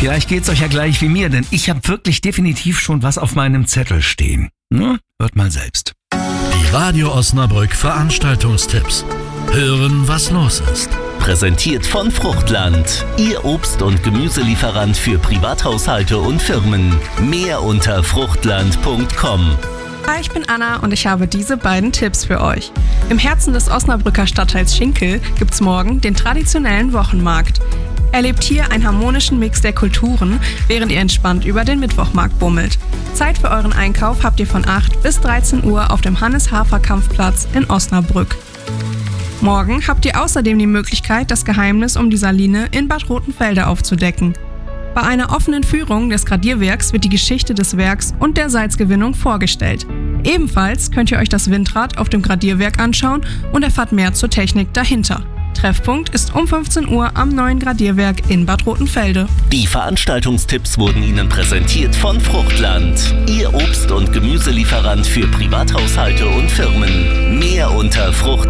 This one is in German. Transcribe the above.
Vielleicht geht's euch ja gleich wie mir, denn ich habe wirklich definitiv schon was auf meinem Zettel stehen. Na, hört mal selbst. Die Radio Osnabrück Veranstaltungstipps. Hören, was los ist. Präsentiert von Fruchtland, Ihr Obst- und Gemüselieferant für Privathaushalte und Firmen. Mehr unter fruchtland.com. Hi, ich bin Anna und ich habe diese beiden Tipps für euch. Im Herzen des Osnabrücker Stadtteils Schinkel gibt's morgen den traditionellen Wochenmarkt. Erlebt hier einen harmonischen Mix der Kulturen, während ihr entspannt über den Mittwochmarkt bummelt. Zeit für euren Einkauf habt ihr von 8 bis 13 Uhr auf dem Hannes-Hafer-Kampfplatz in Osnabrück. Morgen habt ihr außerdem die Möglichkeit, das Geheimnis um die Saline in Bad Rotenfelde aufzudecken. Bei einer offenen Führung des Gradierwerks wird die Geschichte des Werks und der Salzgewinnung vorgestellt. Ebenfalls könnt ihr euch das Windrad auf dem Gradierwerk anschauen und erfahrt mehr zur Technik dahinter. Treffpunkt ist um 15 Uhr am neuen Gradierwerk in Bad Rotenfelde. Die Veranstaltungstipps wurden Ihnen präsentiert von Fruchtland, Ihr Obst- und Gemüselieferant für Privathaushalte und Firmen. Mehr unter Fruchtland.